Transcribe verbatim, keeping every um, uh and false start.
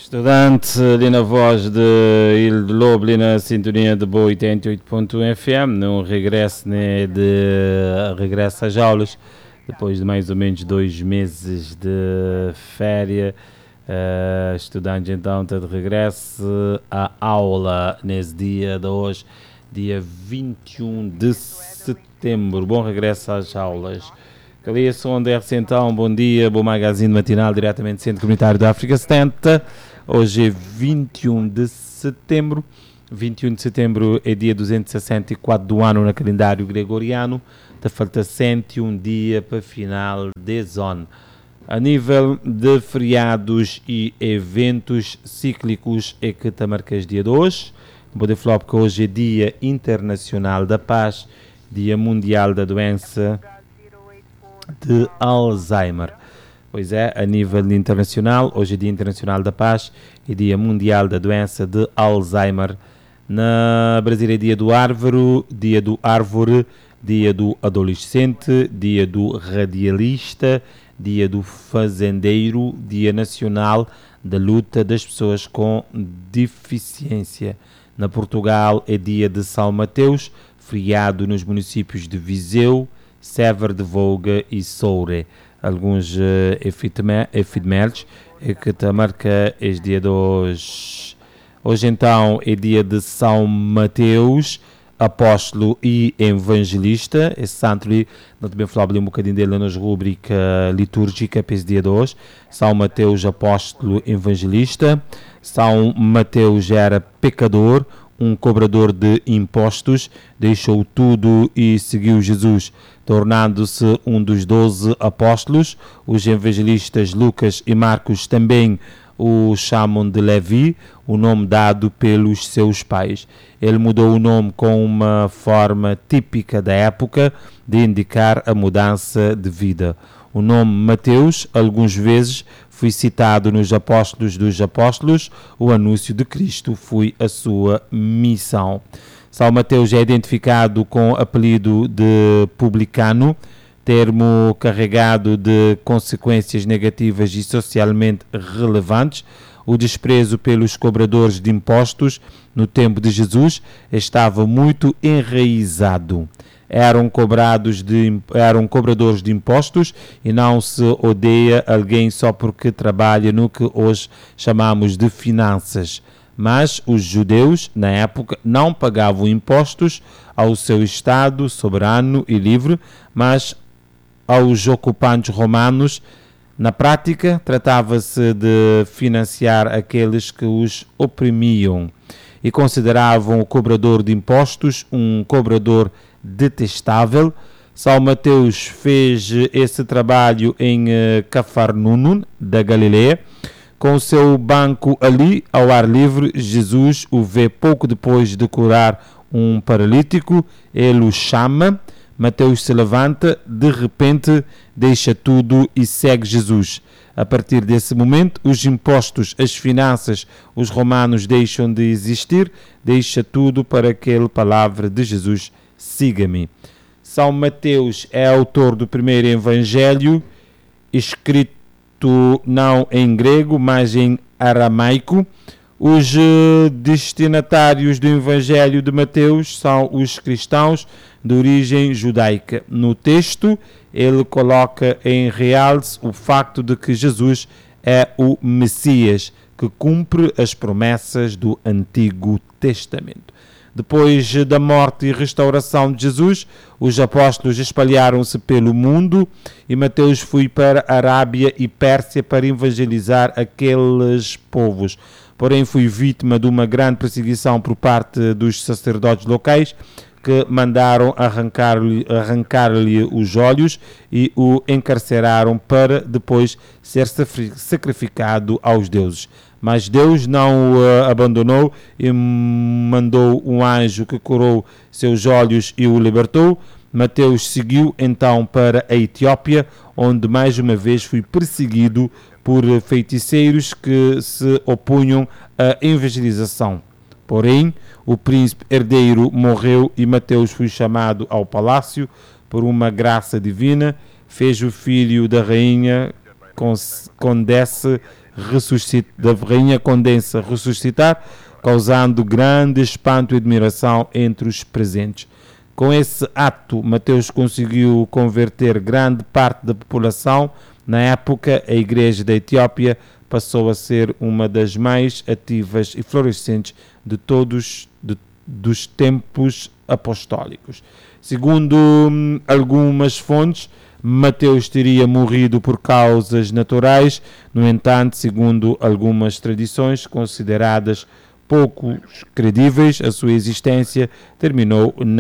Estudante ali na voz de Ilho de Lobo, ali na sintonia de Boa oitenta e oito ponto um F M, no regresso, né, de regresso às aulas, depois de mais ou menos dois meses de férias. Uh, estudantes então está de regresso à aula nesse dia de hoje, dia vinte e um de setembro. Bom regresso às aulas. Calia Sonderse então, bom dia, bom magazine matinal diretamente do Centro Comunitário da África setenta. Hoje é vinte e um de setembro. vinte e um de setembro é dia duzentos e sessenta e quatro do ano no calendário gregoriano. Te falta cento e um dia para final de zona. A nível de feriados e eventos cíclicos é que te marcas dia de hoje. Vou falar porque hoje é Dia Internacional da Paz, Dia Mundial da Doença de Alzheimer. Pois é, a nível internacional, hoje é Dia Internacional da Paz e Dia Mundial da Doença de Alzheimer. Na Brasil é Dia do Árvore, Dia do Árvore, Dia do Adolescente, Dia do Radialista, Dia do Fazendeiro, Dia Nacional da Luta das Pessoas com Deficiência. Na Portugal é Dia de São Mateus, feriado nos municípios de Viseu, Séver de Voga e Soure. Alguns uh, efemérides é que te marca este dia de hoje. Hoje então é dia de São Mateus, apóstolo e evangelista. Esse santo ali, nós também falamos um bocadinho dele na rubrica litúrgica para esse dia de hoje. São Mateus, apóstolo evangelista. São Mateus era pecador, um cobrador de impostos, deixou tudo e seguiu Jesus, tornando-se um dos doze apóstolos. Os evangelistas Lucas e Marcos também o chamam de Levi, o nome dado pelos seus pais. Ele mudou o nome com uma forma típica da época de indicar a mudança de vida. O nome Mateus, algumas vezes, foi citado nos Apóstolos dos Apóstolos. O anúncio de Cristo foi a sua missão. São Mateus é identificado com o apelido de publicano, termo carregado de consequências negativas e socialmente relevantes. O desprezo pelos cobradores de impostos no tempo de Jesus estava muito enraizado. Eram cobrados de, eram cobradores de impostos e não se odeia alguém só porque trabalha no que hoje chamamos de finanças. Mas os judeus, na época, não pagavam impostos ao seu Estado soberano e livre, mas aos ocupantes romanos. Na prática, tratava-se de financiar aqueles que os oprimiam e consideravam o cobrador de impostos um cobrador detestável. São Mateus fez esse trabalho em Cafarnaum, da Galileia. Com o seu banco ali, ao ar livre, Jesus o vê pouco depois de curar um paralítico. Ele o chama. Mateus se levanta, de repente deixa tudo e segue Jesus. A partir desse momento, os impostos, as finanças, os romanos deixam de existir. Deixa tudo para aquela palavra de Jesus: siga-me. São Mateus é autor do primeiro evangelho, escrito não em grego, mas em aramaico. Os destinatários do Evangelho de Mateus são os cristãos de origem judaica. No texto, ele coloca em realce o facto de que Jesus é o Messias, que cumpre as promessas do Antigo Testamento. Depois da morte e restauração de Jesus, os apóstolos espalharam-se pelo mundo e Mateus foi para a Arábia e Pérsia para evangelizar aqueles povos. Porém, foi vítima de uma grande perseguição por parte dos sacerdotes locais, que mandaram arrancar-lhe, arrancar-lhe os olhos e o encarceraram para depois ser sacrificado aos deuses. Mas Deus não o abandonou e mandou um anjo que curou seus olhos e o libertou. Mateus seguiu então para a Etiópia, onde mais uma vez foi perseguido por feiticeiros que se opunham à evangelização. Porém, o príncipe herdeiro morreu e Mateus foi chamado ao palácio por uma graça divina. Fez o filho da rainha condesse ressuscita, da rainha Condensa ressuscitar, causando grande espanto e admiração entre os presentes. Com esse ato, Mateus conseguiu converter grande parte da população. Na época, a Igreja da Etiópia passou a ser uma das mais ativas e florescentes de todos de, dos tempos apostólicos. Segundo hum, algumas fontes, Mateus teria morrido por causas naturais. No entanto, segundo algumas tradições consideradas pouco credíveis, a sua existência terminou na